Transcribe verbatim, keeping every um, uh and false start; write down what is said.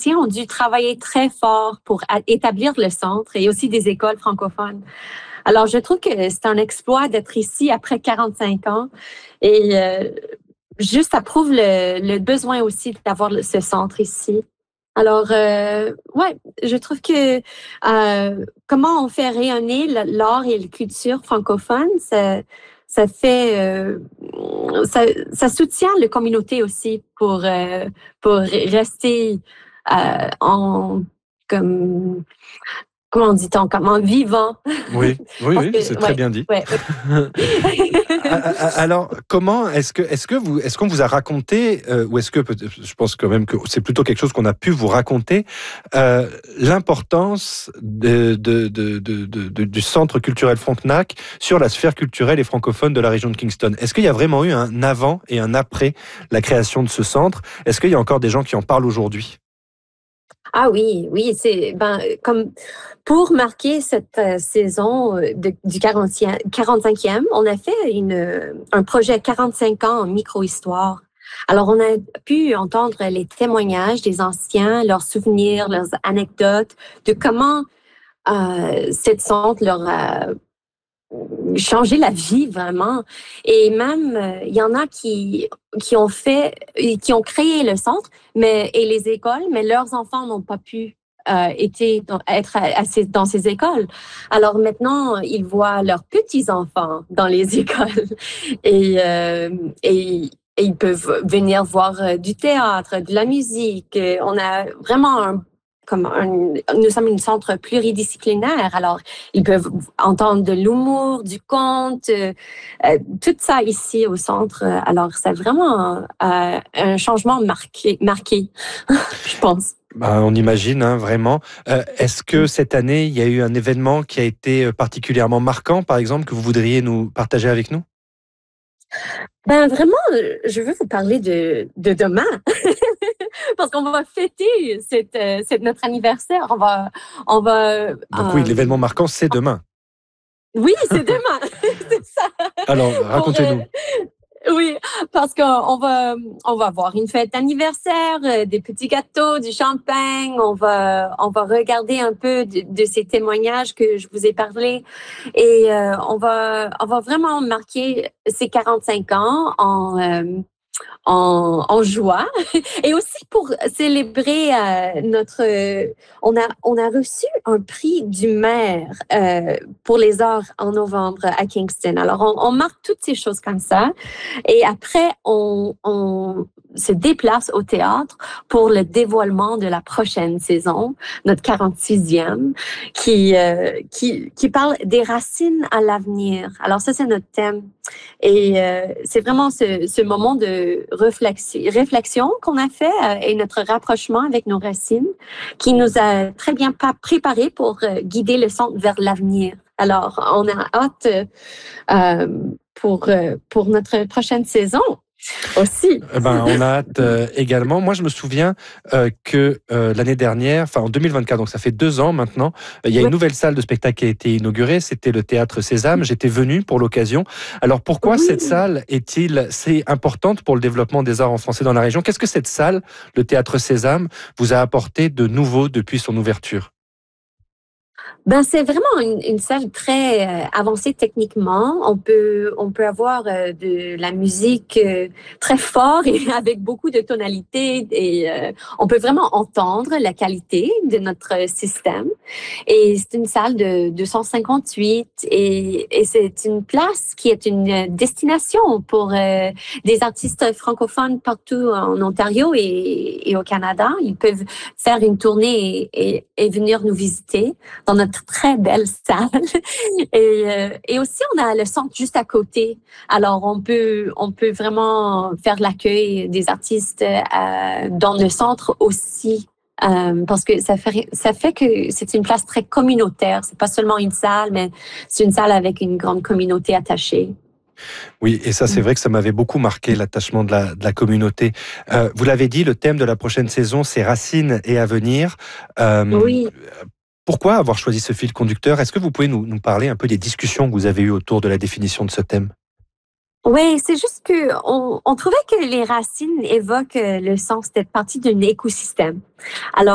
techniciens ont dû travailler très fort pour a- établir le centre et aussi des écoles francophones. Alors, je trouve que c'est un exploit d'être ici après quarante-cinq ans et euh, juste ça prouve le, le besoin aussi d'avoir le- ce centre ici. Alors, euh, ouais, je trouve que euh, comment on fait rayonner le- l'art et la culture francophone, ça, ça fait, euh, ça, ça soutient la communauté aussi pour euh, pour rester euh, en comme comment dit-on, comme en vivant. Oui, oui, Parce oui, c'est que, très ouais, bien dit. ouais, ouais. Alors, comment est-ce que est-ce que vous est-ce qu'on vous a raconté euh, ou est-ce que peut- je pense quand même que c'est plutôt quelque chose qu'on a pu vous raconter euh, l'importance de, de, de, de, de- de- du Centre culturel Frontenac sur la sphère culturelle et francophone de la région de Kingston. Est-ce qu'il y a vraiment eu un avant et un après la création de ce centre? Est-ce qu'il y a encore des gens qui en parlent aujourd'hui? Ah oui, oui, c'est ben comme pour marquer cette euh, saison euh, de- du quarantième, quarante-cinquième, on a fait une euh, un projet quarante-cinq ans en micro-histoire. Alors on a pu entendre les témoignages des anciens, leurs souvenirs, leurs anecdotes de comment euh, cette centre leur a changer la vie vraiment. Et même, euh, il y en a qui, qui ont fait, qui ont créé le centre mais, et les écoles, mais leurs enfants n'ont pas pu euh, été, être à, à ces, dans ces écoles. Alors maintenant, ils voient leurs petits-enfants dans les écoles et, euh, et, et ils peuvent venir voir euh, du théâtre, de la musique. On a vraiment un comme un, nous sommes un centre pluridisciplinaire, alors ils peuvent entendre de l'humour, du conte, euh, euh, tout ça ici au centre. Alors c'est vraiment euh, un changement marqué, marqué, je pense. Bah, on imagine, hein, vraiment. Euh, est-ce que cette année, il y a eu un événement qui a été particulièrement marquant, par exemple, que vous voudriez nous partager avec nous? Ben vraiment, je veux vous parler de, de demain, parce qu'on va fêter cette, euh, cette notre anniversaire. On va, on va. Donc oui, Euh, l'événement marquant, c'est demain. oui, c'est demain, c'est ça. Alors, Pour euh, racontez-nous. Oui, parce qu'on va, on va avoir une fête d'anniversaire, euh, des petits gâteaux, du champagne. On va, on va regarder un peu de, de ces témoignages que je vous ai parlé, et euh, on va, on va vraiment marquer ces quarante-cinq ans en euh, en, en joie et aussi pour célébrer euh, notre on a on a reçu un prix du maire euh, pour les arts en novembre à Kingston. Alors on, on marque toutes ces choses comme ça et après on, on se déplace au théâtre pour le dévoilement de la prochaine saison, notre quarante-sixième, qui euh, qui qui parle des racines à l'avenir. Alors ça c'est notre thème. Et euh, c'est vraiment ce, ce moment de réflexion, réflexion qu'on a fait euh, et notre rapprochement avec nos racines qui nous a très bien préparés pour euh, guider le centre vers l'avenir. Alors, on a hâte euh, pour, euh, pour notre prochaine saison aussi. Eh ben, on a hâte euh, également. Moi, je me souviens euh, que euh, l'année dernière, enfin en deux mille vingt-quatre, donc ça fait deux ans maintenant, il y a une Oui. nouvelle salle de spectacle qui a été inaugurée. C'était le Théâtre Sésame. J'étais venu pour l'occasion. Alors, pourquoi Oui. cette salle est-il si importante pour le développement des arts en français dans la région? Qu'est-ce que cette salle, le Théâtre Sésame, vous a apporté de nouveau depuis son ouverture? Ben c'est vraiment une, une salle très euh, avancée techniquement. On peut on peut avoir euh, de la musique euh, très fort et avec beaucoup de tonalités et euh, on peut vraiment entendre la qualité de notre système. Et c'est une salle de deux cent cinquante-huit et, et c'est une place qui est une destination pour euh, des artistes francophones partout en Ontario et, et au Canada. Ils peuvent faire une tournée et, et, et venir nous visiter dans notre très belle salle. Et, euh, et aussi, on a le centre juste à côté. Alors, on peut, on peut vraiment faire l'accueil des artistes euh, dans le centre aussi. Euh, parce que ça fait, ça fait que c'est une place très communautaire. C'est pas seulement une salle, mais c'est une salle avec une grande communauté attachée. Oui, et ça, c'est vrai que ça m'avait beaucoup marqué, l'attachement de la, de la communauté. Euh, vous l'avez dit, le thème de la prochaine saison, c'est Racines et Avenir. Euh, Oui. Pourquoi avoir choisi ce fil conducteur? Est-ce que vous pouvez nous, nous parler un peu des discussions que vous avez eues autour de la définition de ce thème? Oui, c'est juste que on, on trouvait que les racines évoquent le sens d'être partie d'un écosystème. Alors